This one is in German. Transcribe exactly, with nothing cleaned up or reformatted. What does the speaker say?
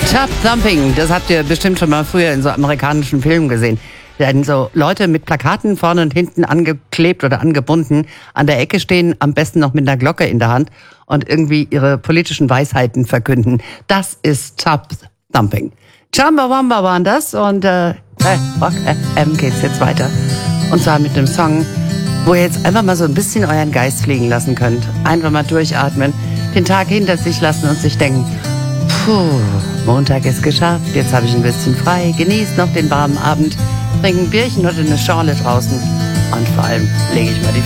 Tub Thumping, das habt ihr bestimmt schon mal früher in so amerikanischen Filmen gesehen. Wenn so Leute mit Plakaten vorne und hinten angeklebt oder angebunden an der Ecke stehen, am besten noch mit einer Glocke in der Hand und irgendwie ihre politischen Weisheiten verkünden. Das ist Tub Thumping. Chumbawamba waren das und äh, bei Rock F M geht's jetzt weiter. Und zwar mit einem Song, wo ihr jetzt einfach mal so ein bisschen euren Geist fliegen lassen könnt. Einfach mal durchatmen, den Tag hinter sich lassen und sich denken, puh, Montag ist geschafft, jetzt habe ich ein bisschen frei, genießt noch den warmen Abend, trinke ein Bierchen oder eine Schorle draußen und vor allem lege ich mal die